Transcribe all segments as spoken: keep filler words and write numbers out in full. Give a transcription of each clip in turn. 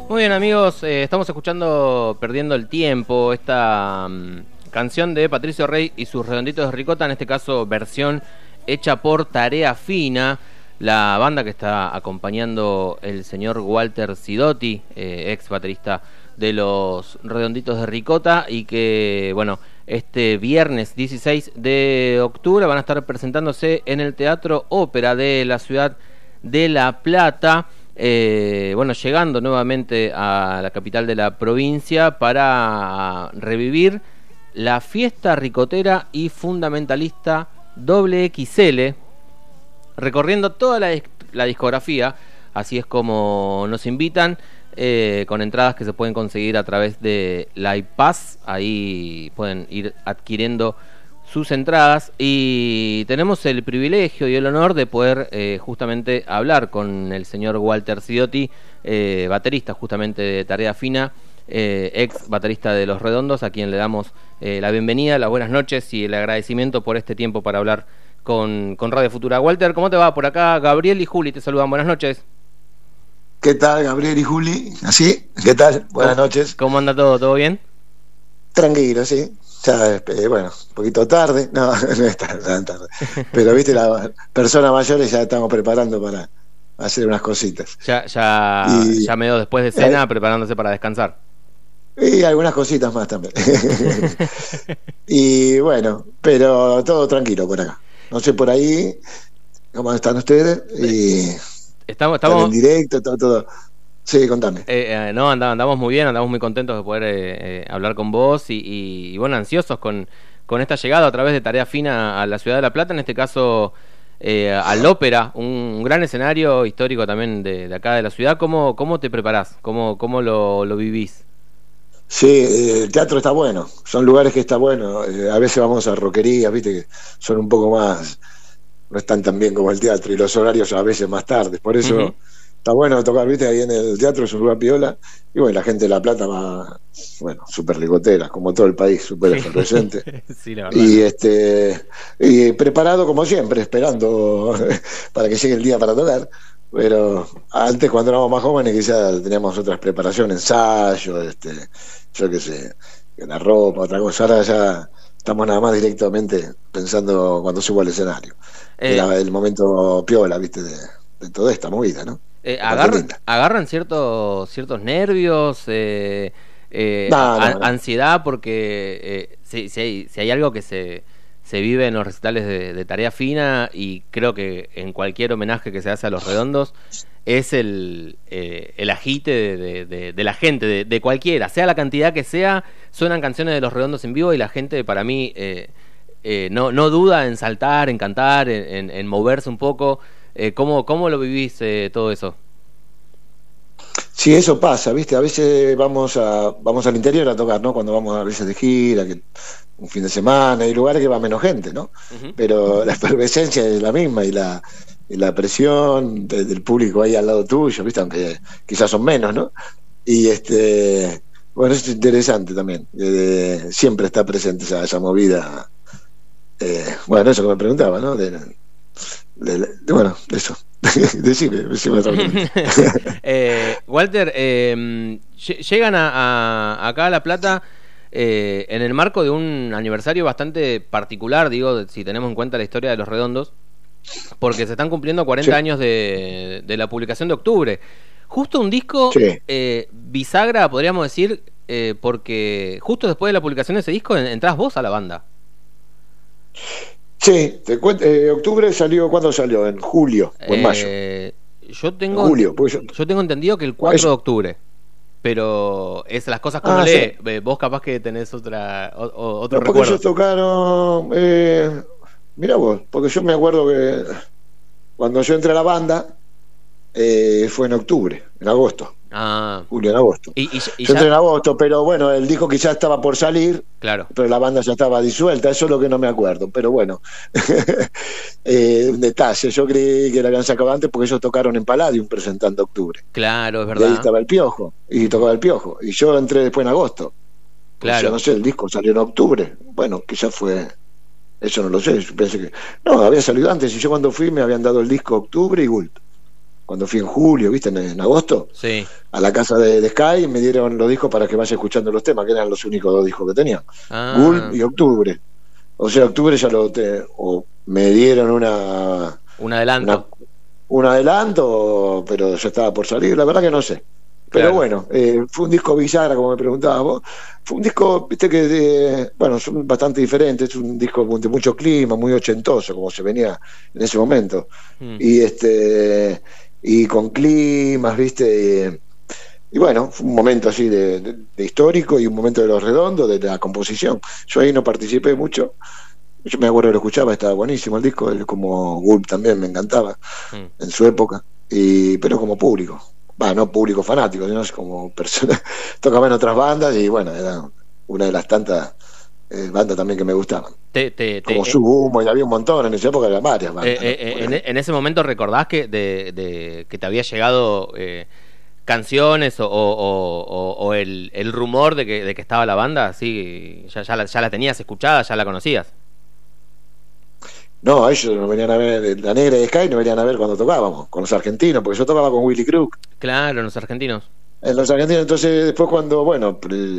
Muy bien, amigos, eh, estamos escuchando Perdiendo el Tiempo, esta um, canción de Patricio Rey y sus Redonditos de Ricota, en este caso versión hecha por Tarea Fina, la banda que está acompañando el señor Walter Sidotti, eh, ex baterista de los Redonditos de Ricota, y que, bueno, este viernes dieciséis de octubre van a estar presentándose en el Teatro Ópera de la ciudad de La Plata. Eh, bueno, llegando nuevamente a la capital de la provincia para revivir la fiesta ricotera y fundamentalista doble equis ele, recorriendo toda la, la discografía. Así es como nos invitan, eh, con entradas que se pueden conseguir a través de Live Pass. Ahí pueden ir adquiriendo sus entradas, y tenemos el privilegio y el honor de poder eh, justamente hablar con el señor Walter Sidotti, eh, baterista justamente de Tarea Fina, eh, ex baterista de Los Redondos, a quien le damos eh, la bienvenida, las buenas noches y el agradecimiento por este tiempo para hablar con, con Radio Futura. Walter, ¿cómo te va? Por acá Gabriel y Juli te saludan, buenas noches. ¿Qué tal, Gabriel y Juli? ¿Así? ¿Qué tal? Buenas noches. ¿Cómo anda todo? ¿Todo bien? Tranquilo, sí. Ya, eh, bueno, un poquito tarde, no, no es tan, tan tarde, pero viste, las personas mayores ya estamos preparando para hacer unas cositas. Ya, ya, y, ya medio después de cena, eh, preparándose para descansar. Y algunas cositas más también. Y bueno, pero todo tranquilo por acá. No sé por ahí, ¿cómo están ustedes? Y estamos, estamos en directo, todo, todo. Sí, contame. Eh, eh, no, andamos, andamos muy bien, andamos muy contentos de poder eh, eh, hablar con vos y, y, y bueno, ansiosos con, con esta llegada a través de Tarea Fina a la ciudad de La Plata, en este caso eh, al Ópera, un, un gran escenario histórico también de, de acá de la ciudad. ¿Cómo, cómo te preparás? ¿Cómo, cómo lo, lo vivís? Sí, eh, el teatro está bueno, son lugares que está bueno. Eh, a veces vamos a roquerías, viste, que son un poco más, no están tan bien como el teatro, y los horarios a veces más tarde, por eso... Uh-huh. Está bueno tocar, viste, ahí en el teatro, es un lugar piola, y bueno, la gente de La Plata va, bueno, súper rigotera, como todo el país, súper efervescente. Sí, la verdad. Y este, y preparado como siempre, esperando para que llegue el día para tocar. Pero antes, cuando éramos más jóvenes, quizás teníamos otras preparaciones, ensayos, este, yo qué sé, la ropa, otra cosa. Ahora ya estamos nada más directamente pensando cuando subo al escenario. Eh, Era el momento piola, viste, de, de toda esta movida, ¿no? Eh, agarran, agarran ciertos ciertos nervios, eh, eh, no, no, an, no. ansiedad, porque eh, si, si, hay, si hay algo que se, se vive en los recitales de, de Tarea Fina, y creo que en cualquier homenaje que se hace a Los Redondos, es el, eh, el agite de, de, de, de la gente, de, de cualquiera, sea la cantidad que sea. Suenan canciones de Los Redondos en vivo y la gente, para mí, eh, eh, no, no duda en saltar, en cantar, en, en, en moverse un poco. Eh, ¿cómo, ¿Cómo lo vivís eh, todo eso? Sí, eso pasa, ¿viste? A veces vamos a vamos al interior a tocar, ¿no? Cuando vamos a veces de gira, que un fin de semana, hay lugares que va menos gente, ¿no? Uh-huh. Pero la efervescencia es la misma, y la, y la presión de, del público ahí al lado tuyo, ¿viste? Aunque quizás son menos, ¿no? Y este, bueno, es interesante también. Eh, siempre está presente esa, esa movida. Eh, bueno, eso que me preguntaba, ¿no? De, de, de, bueno, eso. Decime, decime eh, Walter, eh, llegan a, a, acá a La Plata eh, en el marco de un aniversario bastante particular, digo, si tenemos en cuenta la historia de Los Redondos, porque se están cumpliendo cuarenta sí. años de, de la publicación de Octubre. Justo un disco sí. eh, bisagra, podríamos decir, eh, porque justo después de la publicación de ese disco entrás vos a la banda. Sí, te cuento, eh, Octubre salió, ¿cuándo salió? ¿En julio o en mayo? Eh, yo tengo julio, pues yo... yo tengo entendido que el cuatro Eso. de octubre, pero es las cosas como ah, lee. Sí. Vos capaz que tenés otra o, o, otro no, recuerdo. Porque ellos tocaron, eh, mirá vos, porque yo me acuerdo que cuando yo entré a la banda eh, fue en octubre, en agosto. Ah. Julio, en agosto. Y, y, y yo ya... entré en agosto, pero bueno, el disco quizás estaba por salir, claro. pero la banda ya estaba disuelta, eso es lo que no me acuerdo, pero bueno. eh, un detalle, yo creí que la habían sacado antes porque ellos tocaron en Palladium presentando Octubre. Claro, es verdad. Y ahí estaba el Piojo, y tocaba el Piojo, y yo entré después en agosto. Claro. O sea, no sé, el disco salió en octubre, bueno, quizás fue... Eso no lo sé, yo pensé que... No, había salido antes, y yo cuando fui me habían dado el disco Octubre y Gulto. cuando fui en julio, ¿viste? En, en agosto, sí. a la casa de, de Sky, y me dieron los discos para que vaya escuchando los temas, que eran los únicos dos discos que tenía. Ah. Gulp y Octubre. O sea, Octubre ya lo te, o me dieron una un adelanto. Una, un adelanto, pero ya estaba por salir, la verdad que no sé. Pero claro. bueno, eh, fue un disco bisagra, como me preguntabas vos. Fue un disco, viste que, de, bueno, son bastante diferentes. Es un disco de mucho clima, muy ochentoso, como se venía en ese momento. Mm. Y este y con climas, viste. Y, y bueno, fue un momento así de, de, de histórico y un momento de Los Redondos, de la composición. Yo ahí no participé mucho. Yo me acuerdo que lo escuchaba, estaba buenísimo el disco, como Gulp también me encantaba mm. en su época, y pero como público. Va, no público fanático, sino como persona. Tocaba en otras bandas y bueno, era una de las tantas eh, bandas también que me gustaban. Te, te, como te, Sumo, y había un montón en esa época, eran varias bandas. Eh, eh, ¿no? en, en ese momento recordás que de, de que te había llegado eh, canciones o, o, o, o el, el rumor de que, de que estaba la banda? Sí, ya, ya, la, ya la tenías escuchada, ya la conocías. No, ellos nos venían a ver, la Negra de Sky nos venían a ver cuando tocábamos, con los argentinos, porque yo tocaba con Willy Crook. Claro, los argentinos. En los argentinos, entonces después cuando, bueno,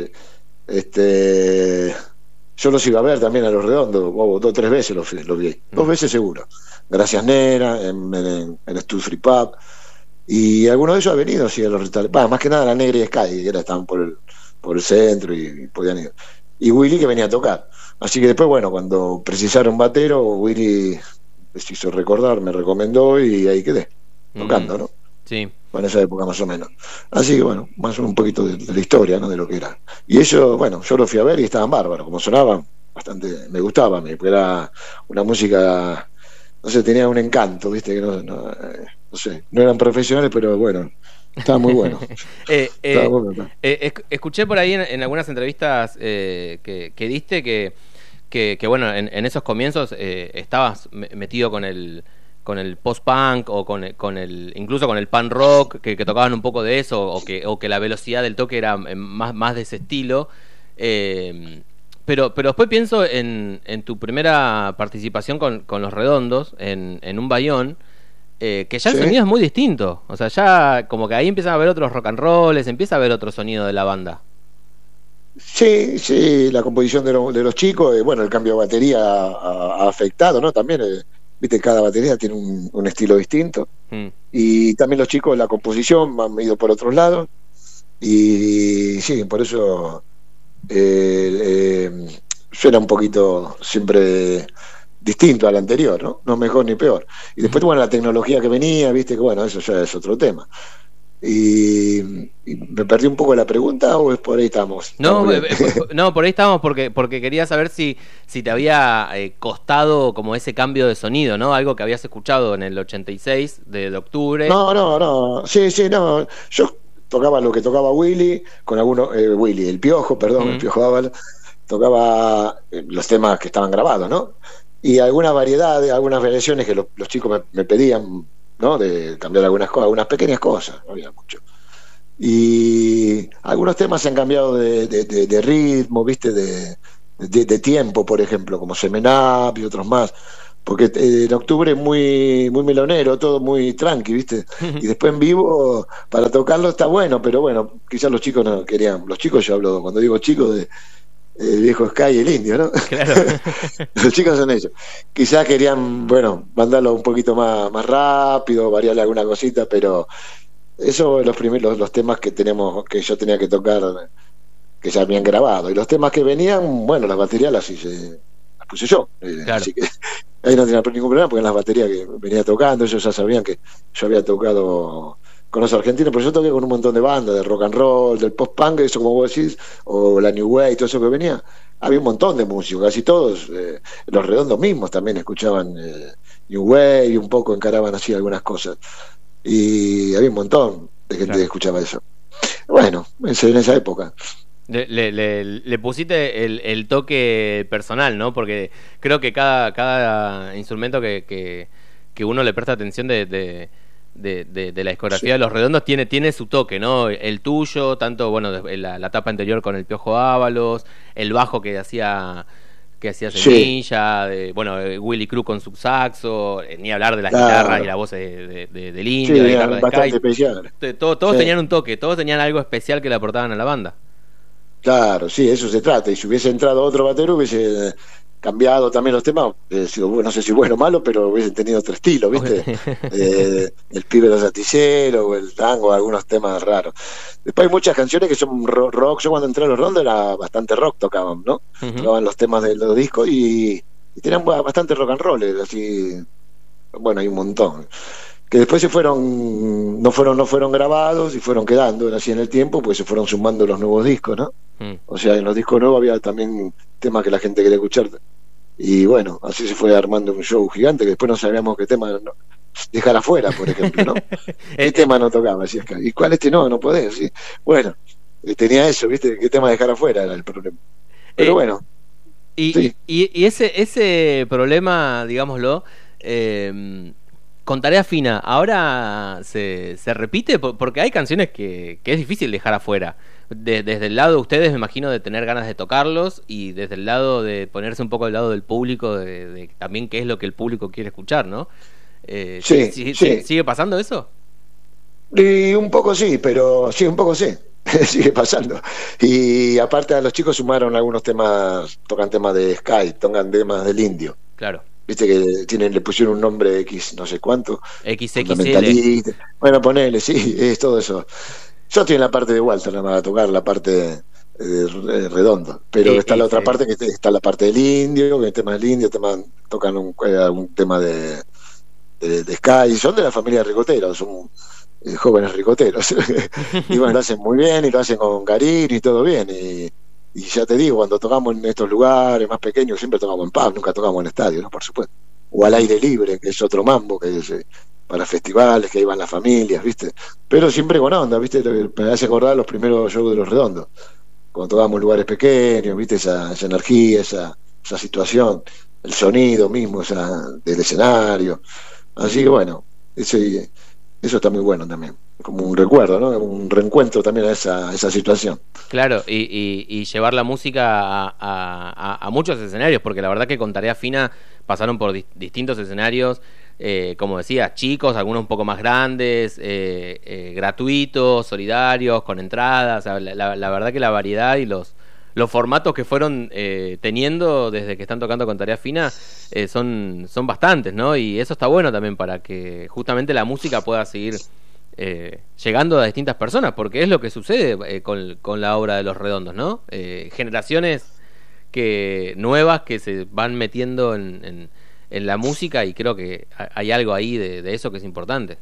este yo los iba a ver también a Los Redondos, oh, dos o tres veces los, los vi, mm. dos veces seguro. Gracias Nera, en, en, en Stu Free Pub, y algunos de ellos han venido, sí, a los restaurantes, bah, más que nada la Negra y Sky, que era, estaban por el, por el centro y, y podían ir. Y Willy que venía a tocar. Así que después, bueno, cuando precisaron batero, Willy se hizo recordar, me recomendó y ahí quedé, tocando, ¿no? Sí. En esa época más o menos. Así que bueno, más un poquito de, de la historia, ¿no? De lo que era. Y eso, bueno, yo lo fui a ver y estaban bárbaros, como sonaban, bastante, me gustaba a mí, porque era una música, no sé, tenía un encanto, ¿viste? Que no, no, no sé, no eran profesionales, pero bueno, estaba muy bueno. eh, eh, estaba muy bueno. Eh, escuché por ahí en, en algunas entrevistas eh, que, que diste que, que, que bueno, en, en esos comienzos eh, estabas metido con el con el post-punk o con, con el incluso con el punk rock, que, que tocaban un poco de eso, o que, o que la velocidad del toque era más, más de ese estilo. Eh, pero, pero después pienso en, en tu primera participación con, con Los Redondos, en, en un Bayón, Eh, que ya el sí. sonido es muy distinto, o sea, ya como que ahí empiezan a haber otros rock and rolls, empieza a haber otro sonido de la banda. Sí, sí, la composición de, lo, de los chicos, eh, bueno, el cambio de batería ha, ha afectado, ¿no? También, eh, viste, cada batería tiene un, un estilo distinto, mm. y también los chicos, la composición han ido por otros lados, y sí, por eso eh, eh, suena un poquito siempre distinto al anterior, ¿no? No mejor ni peor. Y después, bueno, la tecnología que venía, viste que bueno, eso ya es otro tema. Y, y me perdí un poco la pregunta, o es por ahí estamos. No, estamos eh, no, por ahí estamos porque porque quería saber si si te había eh, costado como ese cambio de sonido, ¿no? Algo que habías escuchado en el ochenta y seis de, de octubre. No, no, no. Sí, sí, no. Yo tocaba lo que tocaba Willy, con algunos, eh, Willy, el Piojo, perdón, mm. el Piojo Ábalo, tocaba eh, los temas que estaban grabados, ¿no? Y algunas variedades, algunas variaciones que los, los chicos me, me pedían, ¿no? De cambiar algunas cosas, algunas pequeñas cosas, no había mucho. Y algunos temas se han cambiado de, de, de, de ritmo, ¿viste? De, de, de tiempo, por ejemplo, como Semenap y otros más. Porque en octubre es muy, muy melonero, todo muy tranqui, ¿viste? Y después en vivo, para tocarlo está bueno, pero bueno, quizás los chicos no querían. Los chicos, yo hablo, cuando digo chicos, de el viejo Sky y el indio, ¿no? Claro. Los chicos son ellos. Quizás querían, bueno, mandarlo un poquito más, más rápido, variarle alguna cosita, pero eso los primeros los, los temas que tenemos, que yo tenía que tocar, que ya habían grabado. Y los temas que venían, bueno, las baterías las hice, las puse yo. Claro. Así que ahí no tenía ningún problema, porque en las baterías que venía tocando, ellos ya sabían que yo había tocado con los argentinos, pero yo toqué con un montón de bandas, de rock and roll, del post-punk, eso como vos decís, o la New Wave, todo eso que venía. Había un montón de músicos, casi todos, eh, los Redondos mismos también escuchaban eh, New Wave y un poco encaraban así algunas cosas. Y había un montón de gente claro. que escuchaba eso. Bueno, en esa época. Le, le, le, le pusiste el, el toque personal, ¿no? Porque creo que cada, cada instrumento que, que, que uno le presta atención de... de... De, de, de la discografía sí. de Los Redondos tiene tiene su toque, ¿no? El tuyo, tanto, bueno, la, la etapa anterior con el Piojo Ábalos, el bajo que hacía que que hacía Sí. Semilla, de, bueno, de Willy Cruz con su saxo, eh, ni hablar de las Claro. guitarras y la voz de, de, de- del Sí, Indio, la guitarra de bastante Sky. especial. T- todo- todos Sí. tenían un toque, todos tenían algo especial que le aportaban a la banda. Claro, sí, eso se trata. Y si hubiese entrado otro batero, hubiese cambiado también los temas. Eh, sido, bueno, no sé si bueno o malo, pero hubiesen tenido otro estilo, ¿viste? Eh, el pibe de los artilleros, o el tango, algunos temas raros. Después hay muchas canciones que son ro- rock. Yo cuando entré a los rondos era bastante rock, tocaban, ¿no? Ujú. Tocaban los temas de los discos y, y tenían ba- bastante rock and roll, eh, así. Bueno, hay un montón. Que después se fueron, no fueron, no fueron grabados y fueron quedando así en el tiempo, pues se fueron sumando los nuevos discos, ¿no? Mm. O sea, en los discos nuevos había también temas que la gente quería escuchar. Y bueno, así se fue armando un show gigante que después no sabíamos qué tema no, dejar afuera, por ejemplo, ¿no? ¿Qué tema no tocaba? Así es que, ¿y cuál este no? No podés. Sí. Bueno, eh, tenía eso, ¿viste? ¿Qué tema dejar afuera era el problema? Pero Eh, bueno, Y, sí. y, y ese, ese problema, digámoslo, eh, con Tarea Fina, ¿ahora se, se repite? Por- Porque hay canciones que, que es difícil dejar afuera. De- desde el lado de ustedes, me imagino, de tener ganas de tocarlos, y desde el lado de ponerse un poco al lado del público, de, de también qué es lo que el público quiere escuchar, ¿no? Eh, Sí, ¿sí- sí. ¿Sigue pasando eso? Y un poco sí, pero sí, un poco sí. Sigue pasando. Y aparte a los chicos sumaron algunos temas, tocan temas de Sky, tocan temas del Indio. Claro. Viste que tienen, le pusieron un nombre X no sé cuánto, X X L. fundamentalista. Bueno, ponele, sí, es todo eso. Yo estoy en la parte de Walter, nada más a tocar la parte eh, re- redondo, pero Y- está y la otra sí. parte que está la parte del indio, que el tema del indio, tema, tocan un, eh, un tema de, de, de Sky, son de la familia ricotera, son eh, jóvenes ricoteros. Y bueno, lo hacen muy bien y lo hacen con cariño y todo bien. Y, y ya te digo, cuando tocamos en estos lugares más pequeños, siempre tocamos en pub, nunca tocamos en estadio, ¿no? Por supuesto. O al aire libre, que es otro mambo, que es eh, para festivales, que ahí van las familias, ¿viste? Pero siempre con onda, ¿viste? Lo que me hace acordar los primeros shows de Los Redondos, cuando tocábamos en lugares pequeños, ¿viste? Esa, esa energía, esa, esa situación, el sonido mismo, esa, del escenario. Así que bueno, ese, eso está muy bueno también, como un recuerdo, ¿no? Un reencuentro también a esa, a esa situación. Claro, y, y, y llevar la música a, a, a- a muchos escenarios, porque la verdad que con Tarea Fina pasaron por di- distintos escenarios, eh, como decía, chicos, algunos un poco más grandes, eh, eh, gratuitos, solidarios, con entradas. O sea, la, la- la verdad que la variedad y los, los formatos que fueron eh, teniendo desde que están tocando con Tarea Fina eh, son, son bastantes, ¿no? Y eso está bueno también para que justamente la música pueda seguir eh, llegando a distintas personas, porque es lo que sucede eh, con, con la obra de Los Redondos, ¿no? Eh, generaciones que nuevas que se van metiendo en, en, en la música, y creo que ha- hay algo ahí de, de eso que es importante.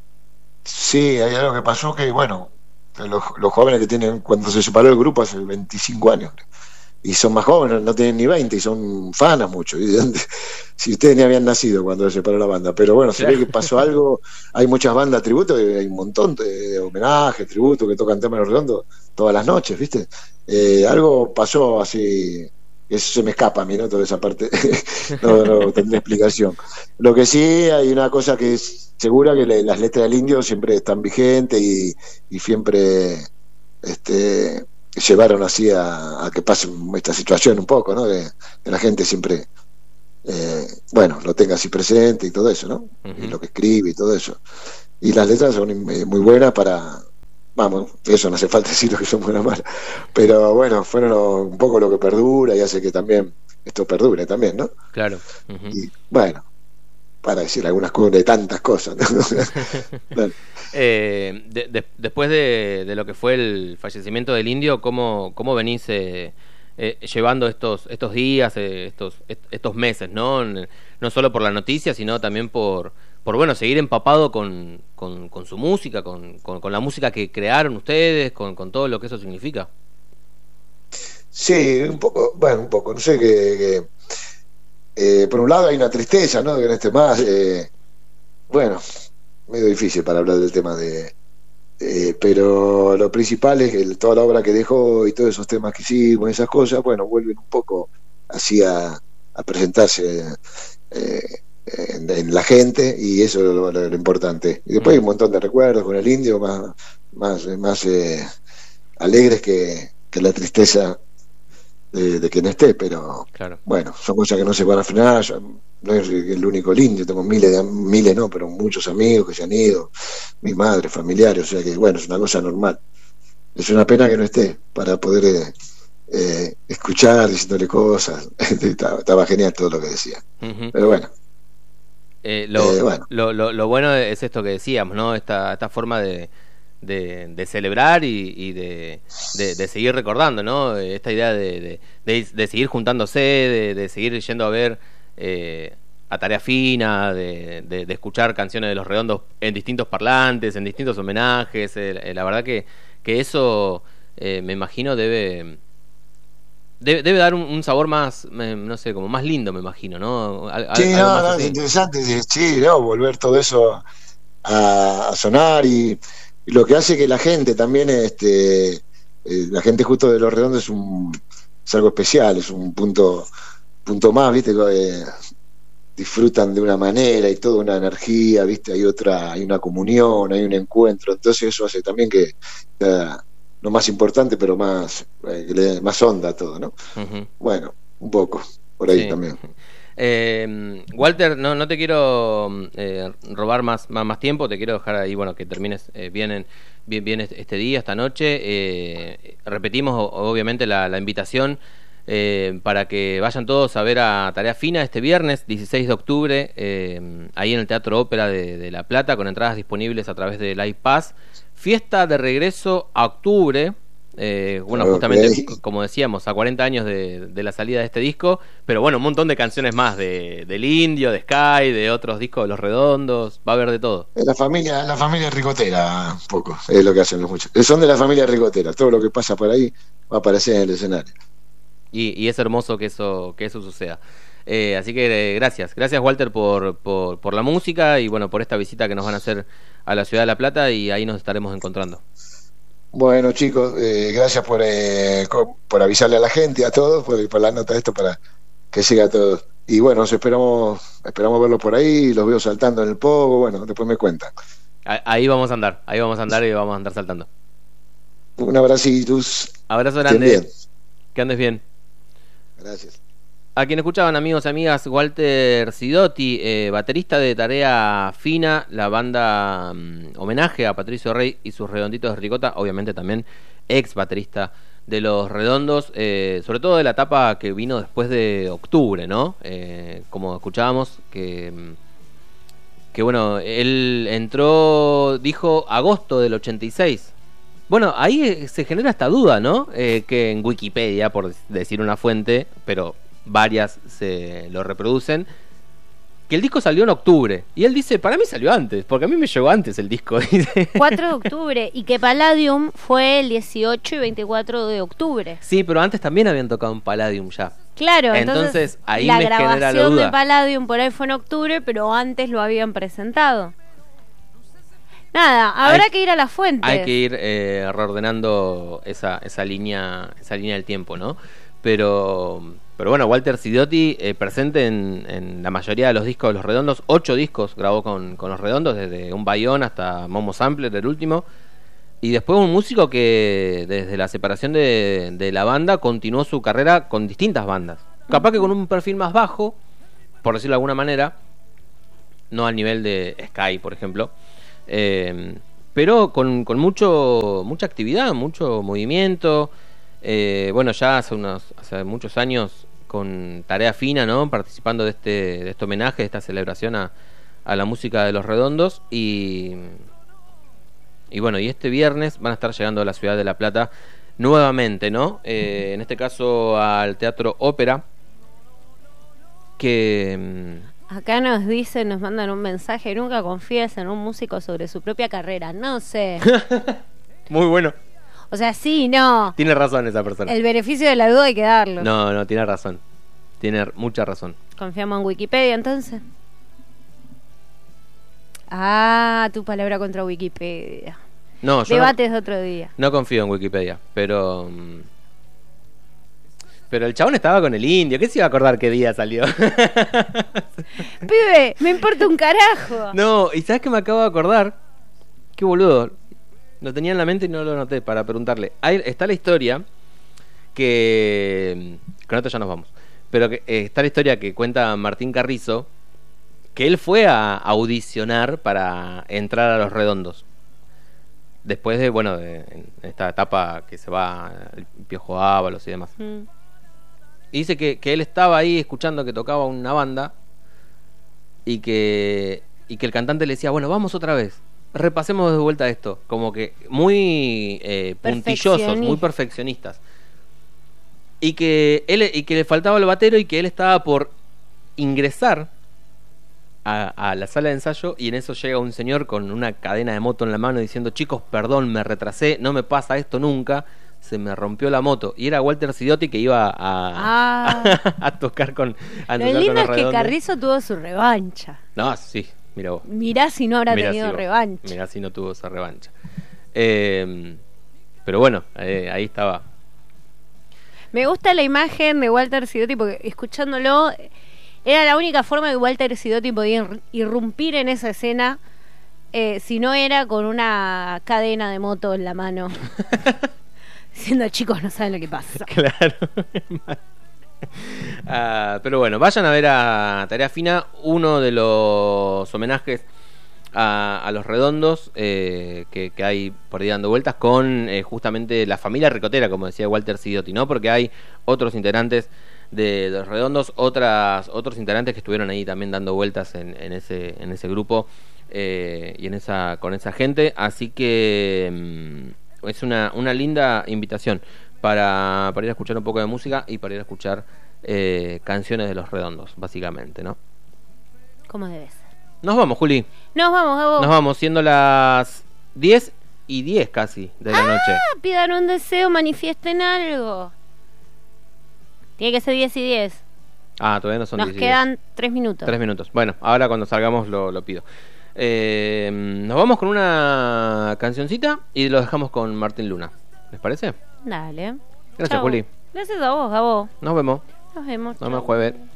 Sí, hay algo que pasó que, bueno, los, los jóvenes que tienen, cuando se separó el grupo hace veinticinco años, y son más jóvenes, no tienen ni veinte y son fanas mucho. ¿Y de dónde? Si ustedes ni habían nacido cuando se separó la banda. Pero bueno, se Claro. ve que pasó algo. Hay muchas bandas tributo, y hay un montón de homenajes, tributo, que tocan temas redondos todas las noches, ¿viste? Eh, algo pasó así, eso se me escapa a mí, ¿no? Toda esa parte no, no tendré explicación. Lo que sí, hay una cosa que es segura, que le- las letras del indio siempre están vigentes y, y siempre este llevaron así a, a que pase esta situación un poco, ¿no? De, de la gente siempre, eh, bueno, lo tenga así presente y todo eso, ¿no? Ujú. Y lo que escribe y todo eso. Y las letras son eh, muy buenas para, vamos, eso no hace falta decirlo que son buenas o malas, pero bueno, fueron lo- un poco lo que perdura y hace que también esto perdure también, ¿no? Claro. Ujú. Y bueno, para decir algunas cosas de tantas cosas, ¿no? Bueno. Eh, de- de- después de, de lo que fue el fallecimiento del Indio, ¿cómo, cómo venís eh, eh, llevando estos estos días, eh, estos est- estos meses, ¿no? N- No solo por la noticia, sino también por, por bueno, seguir empapado con, con, con su música, con, con, con la música que crearon ustedes, con, con todo lo que eso significa. Sí, un poco, bueno, un poco, no sé, que, que, eh, por un lado hay una tristeza, ¿no? Que en este más, eh, bueno, medio difícil para hablar del tema de, eh, pero lo principal es que toda la obra que dejó y todos esos temas que hicimos, esas cosas, bueno, vuelven un poco así a, a presentarse eh, en, en la gente, y eso es lo, lo- lo importante. Y después hay un montón de recuerdos con el indio, más, más, más eh, alegres que, que la tristeza de, de que no esté, pero claro. Bueno, son cosas que no se van a frenar. Yo, no es el único lindo, yo tengo miles de miles no, pero muchos amigos que se han ido, mi madre, familiares, o sea que bueno, es una cosa normal. Es una pena que no esté para poder eh, eh, escuchar, diciéndole cosas. estaba, estaba genial todo lo que decía. Uh-huh. Pero bueno. Eh, lo, eh, bueno. Lo, lo, lo bueno es esto que decíamos, ¿no? Esta, esta forma de, de, de celebrar y, y de, de, de seguir recordando, ¿no? Esta idea de, de, de, de seguir juntándose, de, de seguir yendo a ver eh, a Tarea Fina, de, de, de escuchar canciones de Los Redondos en distintos parlantes, en distintos homenajes. Eh, la verdad que, que eso eh, me imagino debe... Debe, debe dar un, un sabor más, no sé, como más lindo, me imagino, ¿no? Al, sí, no, no, es interesante, sí, ¿no? Volver todo eso a, a sonar y, y lo que hace que la gente también, este, eh, la gente justo de Los Redondos es, un, es algo especial, es un punto, punto más, ¿viste? Eh, disfrutan de una manera y toda una energía, ¿viste? Hay otra, hay una comunión, hay un encuentro, entonces eso hace también que... Eh, lo más importante, pero más eh, más onda todo, ¿no? Uh-huh. Bueno, un poco, por ahí sí. También. Eh, Walter, no, no te quiero eh, robar más, más más tiempo, te quiero dejar ahí, bueno, que termines eh, bien, en, bien bien este día, esta noche. Eh, repetimos, obviamente, la, la invitación eh, para que vayan todos a ver a Tarea Fina este viernes, dieciséis de octubre, eh, ahí en el Teatro Ópera de, de La Plata, con entradas disponibles a través de Live Pass. Fiesta de regreso a octubre, eh, bueno, okay. Justamente, como decíamos, a cuarenta años de, de la salida de este disco, pero bueno, un montón de canciones más, de del Indio, de Sky, de otros discos de Los Redondos, va a haber de todo. La familia, la familia ricotera, un poco, es lo que hacen los muchachos. Son de la familia ricotera, todo lo que pasa por ahí va a aparecer en el escenario. Y, y es hermoso que eso, que eso suceda. Eh, así que eh, gracias, gracias Walter por, por, por la música y bueno, por esta visita que nos van a hacer a la ciudad de La Plata y ahí nos estaremos encontrando. Bueno chicos, eh, gracias por eh, por avisarle a la gente, a todos, por, por la nota de esto para que llegue a todos. Y bueno, nos esperamos, esperamos verlos por ahí, los veo saltando en el pogo, bueno, después me cuentan. Ahí vamos a andar, ahí vamos a andar y vamos a andar saltando. Un abracito. Abrazo grande. Que andes bien. Gracias. A quien escuchaban, amigos y amigas, Walter Sidotti, eh, baterista de Tarea Fina, la banda um, homenaje a Patricio Rey y sus Redonditos de Ricota, obviamente también ex baterista de Los Redondos, eh, sobre todo de la etapa que vino después de octubre, ¿no? Eh, como escuchábamos, que, que bueno, él entró, dijo agosto del ochenta y seis. Bueno, ahí se genera esta duda, ¿no? Eh, que en Wikipedia, por decir una fuente, pero... varias se lo reproducen, que el disco salió en octubre y él dice, para mí salió antes, porque a mí me llegó antes el disco. cuatro de octubre y que Palladium fue el dieciocho y veinticuatro de octubre. Sí, pero antes también habían tocado en Palladium ya. Claro, entonces, entonces ahí la me genera la duda. grabación de Palladium por ahí fue en octubre, pero antes lo habían presentado. Nada, habrá hay, que ir a la fuente. Hay que ir eh, reordenando esa esa línea esa línea del tiempo, ¿no? Pero Pero bueno, Walter Sidotti eh, presente en, en la mayoría de los discos de Los Redondos, ocho discos grabó con, con Los Redondos, desde Un Bayón hasta Momo Sampler, el último, y después un músico que desde la separación de, de la banda continuó su carrera con distintas bandas, capaz que con un perfil más bajo, por decirlo de alguna manera, no al nivel de Sky, por ejemplo, eh, pero con, con mucho mucha actividad, mucho movimiento. Eh, bueno, ya hace unos hace muchos años con Tarea Fina, ¿no? Participando de este de este homenaje, de esta celebración a, a la música de Los Redondos y y bueno, y este viernes van a estar llegando a la ciudad de La Plata nuevamente, ¿no? Eh, en este caso al Teatro Ópera, que acá nos dicen, nos mandan un mensaje: nunca confíes en un músico sobre su propia carrera. No sé. Muy bueno. O sea, sí, no. Tiene razón esa persona. El beneficio de la duda hay que darlo. No, no, tiene razón. Tiene mucha razón. Confiamos en Wikipedia, entonces. Ah, tu palabra contra Wikipedia. No, yo Debates no, de otro día. No confío en Wikipedia, pero... Pero el chabón estaba con el Indio. ¿Qué se iba a acordar qué día salió? Pibe, me importa un carajo. No, y ¿sabes qué me acabo de acordar? Qué boludo. Lo tenía en la mente y no lo noté para preguntarle. Ahí está la historia que con esto ya nos vamos, pero que eh, está la historia que cuenta Martín Carrizo, que él fue a audicionar para entrar a Los Redondos. Después de, bueno, de, en esta etapa que se va el Piojo Ábalos y demás. Mm. Y dice que, que él estaba ahí escuchando que tocaba una banda y que, y que el cantante le decía, bueno, vamos otra vez, repasemos de vuelta esto. Como que muy eh, puntillosos, muy perfeccionistas. Y que, él, y que le faltaba el batero y que él estaba por ingresar A, a la sala de ensayo y en eso llega un señor con una cadena de moto en la mano diciendo, chicos, perdón, me retrasé, no me pasa esto nunca, se me rompió la moto. Y era Walter Sidoti que iba a, ah. a, a tocar con a Lo tocar lindo con es que Carrizo tuvo su revancha. No, sí, mira vos. Mirá si no habrá mirá tenido si revancha. Mirá si no tuvo esa revancha. Eh, pero bueno, eh, ahí estaba. Me gusta la imagen de Walter Sidoti porque escuchándolo... Era la única forma que Walter Sidoti podía irrumpir en esa escena, eh, si no era con una cadena de moto en la mano. Diciendo, chicos, no saben lo que pasa. Claro. uh, pero bueno, vayan a ver a Tarea Fina, uno de los homenajes a, a Los Redondos eh, que, que hay por ahí dando vueltas con eh, justamente la familia ricotera, como decía Walter Sidoti, ¿no? Porque hay otros integrantes de Los Redondos, otras otros integrantes que estuvieron ahí también dando vueltas en, en ese en ese grupo eh, y en esa con esa gente, así que mmm, es una, una linda invitación para, para ir a escuchar un poco de música y para ir a escuchar eh, canciones de Los Redondos, básicamente, ¿no? Como debe ser. Nos vamos, Juli. Nos vamos, Gabo. Nos vamos, siendo las diez y diez casi de la ah, noche. Pidan un deseo, manifiesten algo. Tiene que ser diez y diez. Ah, todavía no son Nos diez y quedan diez. tres minutos. tres minutos. Bueno, ahora cuando salgamos lo, lo pido. Eh, nos vamos con una cancioncita y lo dejamos con Martín Luna. ¿Les parece? Dale. Gracias, Chau. Juli. Gracias a vos, Gabo. Nos vemos. Nos vemos. Nos vemos jueves.